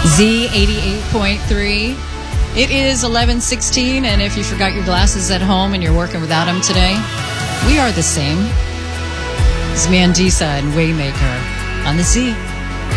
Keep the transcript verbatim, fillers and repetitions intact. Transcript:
Z eighty-eight point three. It is eleven sixteen, and if you forgot your glasses at home and you're working without them today, we are the same. It's Mandisa and Waymaker on the Z.